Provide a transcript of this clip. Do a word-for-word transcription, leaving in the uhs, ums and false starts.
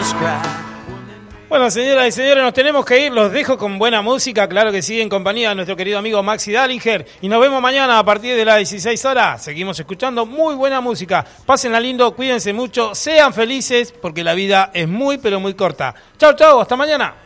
Bueno, señoras y señores, nos tenemos que ir. Los dejo con buena música, claro que sí, en compañía de nuestro querido amigo Maxi Dallinger. Y nos vemos mañana a partir de las dieciséis horas. Seguimos escuchando muy buena música. Pásenla lindo, cuídense mucho, sean felices, porque la vida es muy, pero muy corta. Chau, chau, hasta mañana.